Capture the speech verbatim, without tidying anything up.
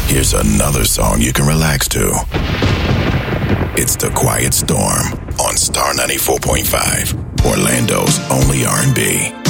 Here's another song you can relax to. It's The Quiet Storm on Star ninety-four point five, Orlando's only R and B.